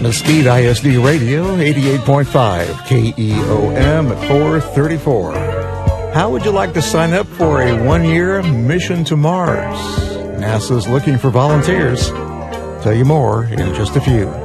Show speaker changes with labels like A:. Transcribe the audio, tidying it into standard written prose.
A: Mesquite ISD Radio, 88.5 KEOM at 434. How would you like to sign up for a one-year mission to Mars? NASA's looking for volunteers. Tell you more in just a few.